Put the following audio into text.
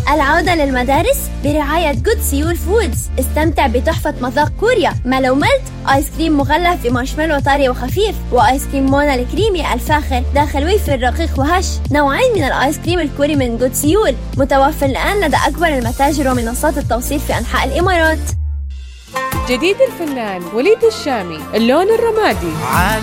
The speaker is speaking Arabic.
العودة للمدارس برعاية جود سيول فودز. استمتع بتحفة مذاق كوريا مالو ميلت، آيس كريم مغلف بمارشميلو طري وخفيف، وآيس كريم مونا الكريمي الفاخر داخل ويفر رقيق وهش. نوعين من الآيس كريم الكوري من جود سيول متوفر الآن لدى أكبر المتاجر ومنصات التوصيل في أنحاء الإمارات. جديد الفنان وليد الشامي، اللون الرمادي.